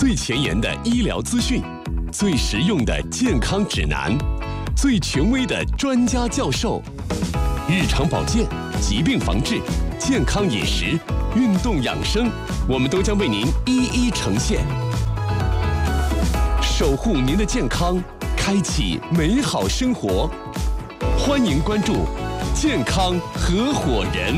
最前沿的医疗资讯，最实用的健康指南，最权威的专家教授，日常保健、疾病防治、健康饮食、运动养生，我们都将为您一一呈现，守护您的健康，开启美好生活。欢迎关注健康合伙人。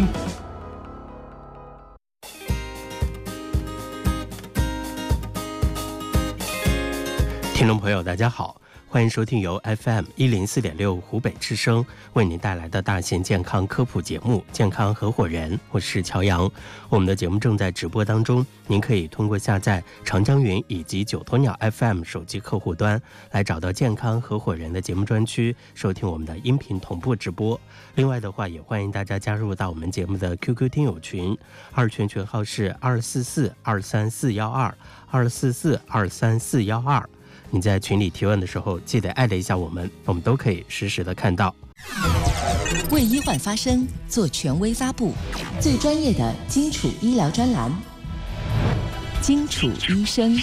听众朋友大家好，欢迎收听由 FM104.6 湖北之声为您带来的大型健康科普节目《健康合伙人》，我是乔阳。我们的节目正在直播当中，您可以通过下载长江云以及九头鸟 FM 手机客户端来找到健康合伙人的节目专区，收听我们的音频同步直播。另外的话，也欢迎大家加入到我们节目的 QQ 听友群，二群号是244-23412，244-23412。你在群里提问的时候，记得艾特一下我们都可以实时的看到。 为医患发声，做权威发布，最专业的基础医疗专栏，基础医生。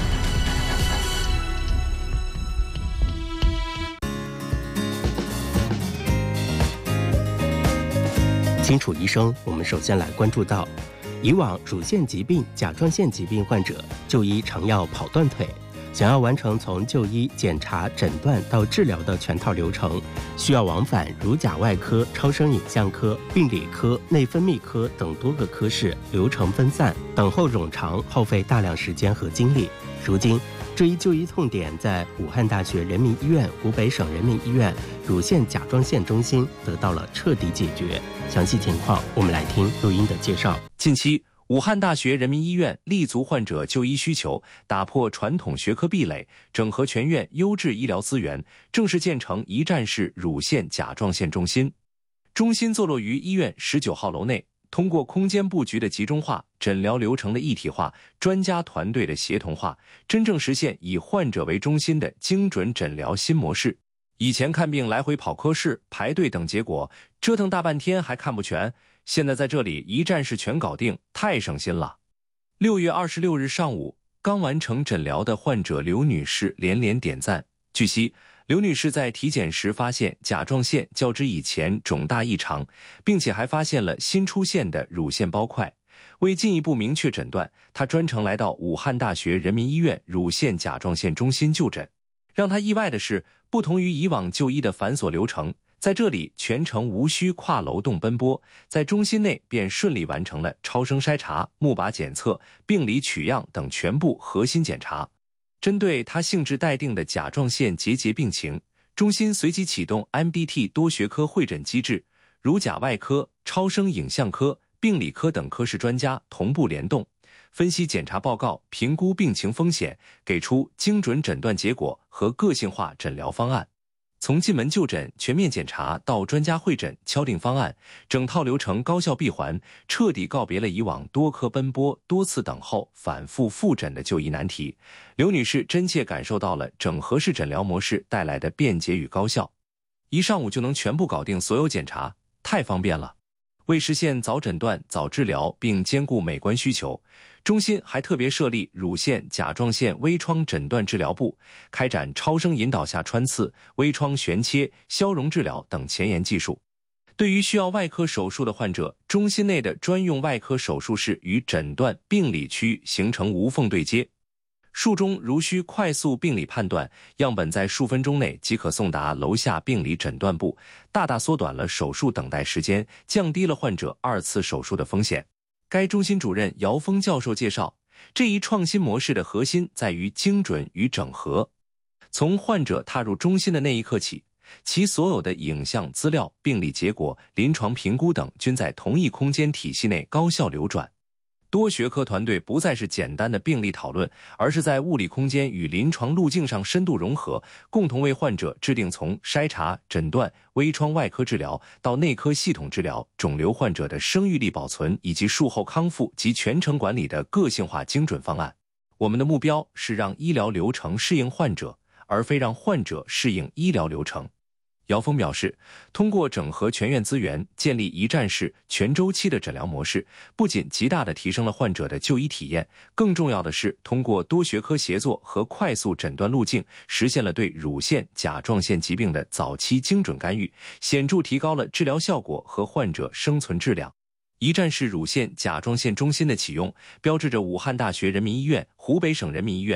基础医生，我们首先来关注到，以往乳腺疾病、甲状腺疾病患者就医常要跑断腿。想要完成从就医、检查、诊断到治疗的全套流程，需要往返乳甲外科、超声影像科、病理科、内分泌科等多个科室，流程分散，等候冗长，耗费大量时间和精力。如今，这一就医痛点在武汉大学人民医院、湖北省人民医院乳腺甲状腺中心得到了彻底解决。详细情况，我们来听录音的介绍。 近期，武汉大学人民医院立足患者就医需求，打破传统学科壁垒，整合全院优质医疗资源，正式建成一站式乳腺甲状腺中心。中心坐落于医院19号楼内，通过空间布局的集中化、诊疗流程的一体化、专家团队的协同化，真正实现以患者为中心的精准诊疗新模式。以前看病来回跑科室、排队等结果，折腾大半天还看不全，现在在这里一站式全搞定，太省心了。6月26日上午，刚完成诊疗的患者刘女士连连点赞。据悉，刘女士在体检时发现甲状腺较之以前肿大异常，并且还发现了新出现的乳腺包块。为进一步明确诊断，她专程来到武汉大学人民医院乳腺甲状腺中心就诊。让她意外的是，不同于以往就医的繁琐流程，在这里全程无需跨楼栋奔波，在中心内便顺利完成了超声筛查、钼靶检测、病理取样等全部核心检查。针对她性质待定的甲状腺结节病情，中心随即启动 MDT 多学科会诊机制，乳甲外科、超声影像科、病理科等科室专家同步联动，分析检查报告，评估病情风险，给出精准诊断结果和个性化诊疗方案。从进门就诊、全面检查到专家会诊、敲定方案，整套流程高效闭环，彻底告别了以往多科奔波、多次等候、反复复诊的就医难题。刘女士真切感受到了整合式诊疗模式带来的便捷与高效，一上午就能全部搞定所有检查，太方便了。为实现早诊断、早治疗并兼顾美观需求，中心还特别设立乳腺甲状腺微创诊断治疗部，开展超声引导下穿刺、微创旋切、消融治疗等前沿技术。对于需要外科手术的患者，中心内的专用外科手术室与诊断病理区形成无缝对接。术中如需快速病理判断，样本在数分钟内即可送达楼下病理诊断部，大大缩短了手术等待时间，降低了患者2次手术的风险。该中心主任姚峰教授介绍，这一创新模式的核心在于精准与整合。从患者踏入中心的那一刻起，其所有的影像资料、病理结果、临床评估等均在同一空间体系内高效流转。多学科团队不再是简单的病例讨论，而是在物理空间与临床路径上深度融合，共同为患者制定从筛查、诊断、微创外科治疗到内科系统治疗、肿瘤患者的生育力保存以及术后康复及全程管理的个性化精准方案。我们的目标是让医疗流程适应患者，而非让患者适应医疗流程。 姚峰表示，通过整合全院资源，建立一站式、全周期的诊疗模式，不仅极大地提升了患者的就医体验，更重要的是，通过多学科协作和快速诊断路径，实现了对乳腺、甲状腺疾病的早期精准干预，显著提高了治疗效果和患者生存质量。一站式乳腺甲状腺中心的启用，标志着武汉大学人民医院、湖北省人民医院